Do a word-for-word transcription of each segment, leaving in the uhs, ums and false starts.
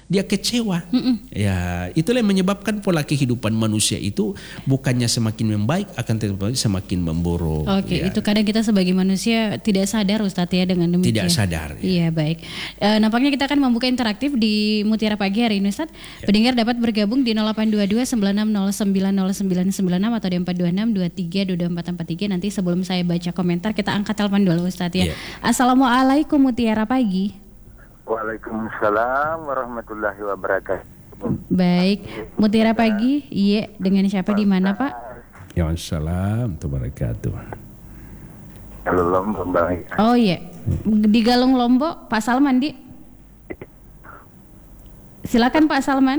dia kecewa. Mm-mm. Ya, itulah yang menyebabkan pola kehidupan manusia itu bukannya semakin membaik, akan tetapi semakin memburuk. Oke, ya. itu kadang kita sebagai manusia tidak sadar Ustadz ya dengan demikian. Tidak sadar. Ya. Iya, baik. E, nampaknya kita akan membuka interaktif di Mutiara Pagi hari ini Ustadz. Ya. Pendengar dapat bergabung di nol delapan dua dua sembilan enam nol sembilan nol sembilan sembilan enam atau di empat dua enam dua tiga dua dua empat empat tiga. Nanti sebelum saya baca komentar, kita angkat telepon dulu Ustadz ya. Ya. Assalamualaikum Mutiara Pagi. Waalaikumsalam warahmatullahi wabarakatuh. Baik, Mutiara Pagi, iya, dengan siapa di mana Pak? Ya, Waalaikumsalam wabarakatuh. Kalau Lombok Bang. Oh iya, di Galung Lombok, Pak Salman di. Silakan Pak Salman.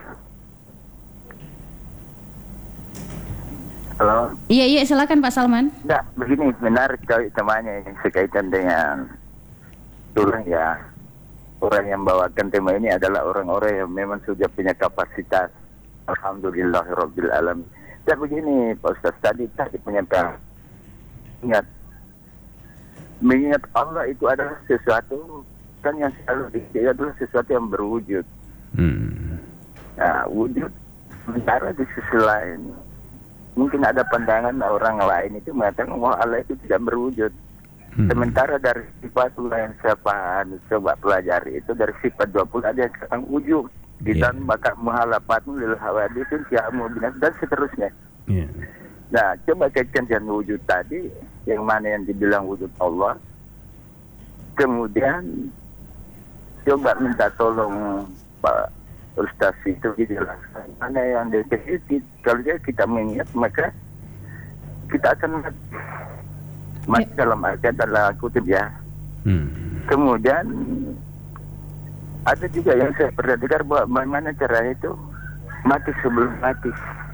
Halo. Iya iya, silakan Pak Salman. Enggak, begini menarik kali temanya yang berkaitan dengan tulang ya. Orang yang bawakan tema ini adalah orang-orang yang memang sudah punya kapasitas. Alhamdulillahirabbil alamin. Dan begini Pak Ustaz, tadi tadi penyampaian. Ingat, mengingat Allah itu adalah sesuatu kan yang selalu dikira adalah sesuatu yang berwujud. Hmm. Nah, wujud sementara di sisi lain mungkin ada pandangan orang lain itu mengatakan bahwa Allah itu tidak berwujud. Hmm. Sementara dari sifat yang saya paham, coba pelajari itu dari sifat dua puluh ada yang sekarang wujud. Yeah. Dan maka muhalafatmu lil hawaditsun kiamu binas dan seterusnya. Yeah. Nah, coba kaitkan dengan wujud tadi, yang mana yang dibilang wujud Allah. Kemudian coba minta tolong Pak Ustaz itu dijelaskan mana yang dikasih. Kalau kita mengingat maka kita akan mati ya. Dalam ayat adalah kutip ya. Hmm. Kemudian ada juga yang saya pernah dengar bahwa bagaimana cara itu mati sebelum mati.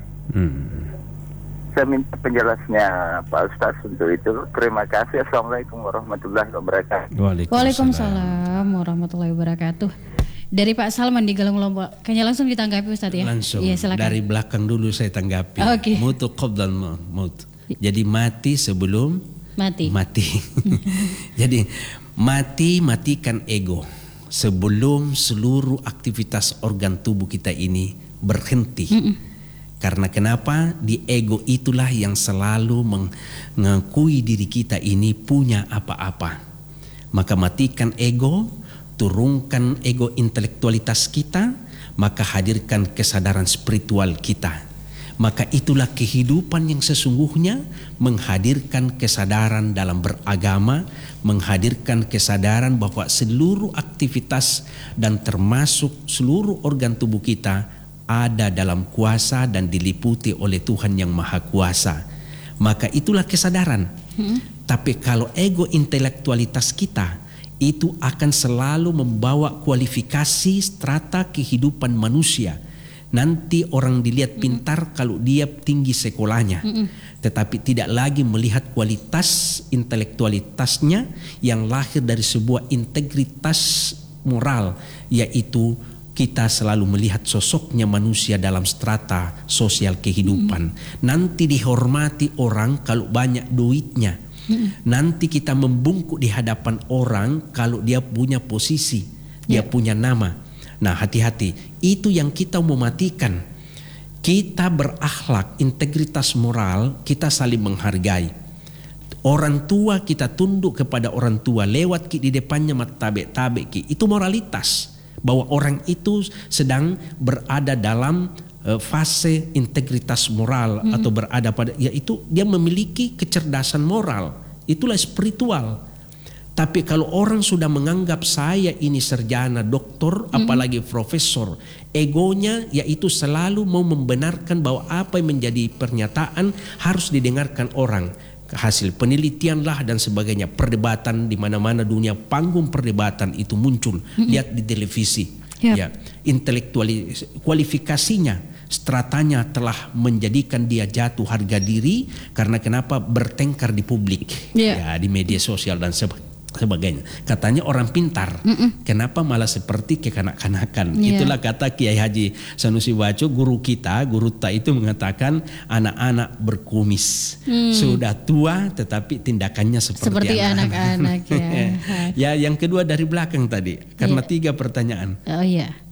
Hmm. Saya minta penjelasnya Pak Ustaz untuk itu. Terima kasih. Assalamualaikum warahmatullahi wabarakatuh. Waalaikumsalam, Waalaikumsalam warahmatullahi wabarakatuh. Dari Pak Salman di Galung Lombok. Kayaknya langsung ditanggapi Ustaz ya? Langsung. Ya, dari belakang dulu saya tanggapi. Okay. Mutu qablan maut. Jadi mati sebelum mati. Mati. Jadi mati matikan ego sebelum seluruh aktivitas organ tubuh kita ini berhenti. Mm-mm. Karena kenapa? Di ego itulah yang selalu mengakui diri kita ini punya apa-apa. Maka matikan ego, turunkan ego intelektualitas kita, maka hadirkan kesadaran spiritual kita. Maka itulah kehidupan yang sesungguhnya, menghadirkan kesadaran dalam beragama, menghadirkan kesadaran bahwa seluruh aktivitas dan termasuk seluruh organ tubuh kita ada dalam kuasa dan diliputi oleh Tuhan yang Maha Kuasa. Maka itulah kesadaran. Hmm. Tapi kalau ego intelektualitas kita itu akan selalu membawa kualifikasi strata kehidupan manusia. Nanti orang dilihat pintar mm-mm. kalau dia tinggi sekolahnya. Mm-mm. Tetapi tidak lagi melihat kualitas intelektualitasnya yang lahir dari sebuah integritas moral, yaitu kita selalu melihat sosoknya manusia dalam strata sosial kehidupan. Mm-mm. Nanti dihormati orang kalau banyak duitnya. Mm-mm. Nanti kita membungkuk di hadapan orang kalau dia punya posisi, dia yeah. punya nama. Nah, hati-hati, itu yang kita mau matikan. Kita berakhlak, integritas moral, kita saling menghargai. Orang tua kita tunduk kepada orang tua, lewat ki di depannya matabe-tabe ki. Itu moralitas, bahwa orang itu sedang berada dalam uh, fase integritas moral, mm-hmm. atau berada pada, yaitu dia memiliki kecerdasan moral. Itulah spiritual. Tapi kalau orang sudah menganggap saya ini sarjana, doktor, hmm. apalagi profesor, egonya yaitu selalu mau membenarkan bahwa apa yang menjadi pernyataan harus didengarkan orang. Hasil penelitian lah dan sebagainya, perdebatan di mana-mana dunia, panggung perdebatan itu muncul. Hmm. Lihat di televisi. Yep. Ya, intelektual kualifikasinya, stratanya telah menjadikan dia jatuh harga diri karena kenapa bertengkar di publik, yeah. ya di media sosial dan sebagainya. sebagainya. Katanya orang pintar. Mm-mm. Kenapa malah seperti kekanak-kanakan? Yeah. Itulah kata Kiai Haji Sanusi Waco, guru kita, guru ta itu mengatakan anak-anak berkumis. Mm. Sudah tua tetapi tindakannya seperti, seperti anak-anak. anak-anak ya. Ya, yang kedua dari belakang tadi. Karena yeah. tiga pertanyaan. Oh iya.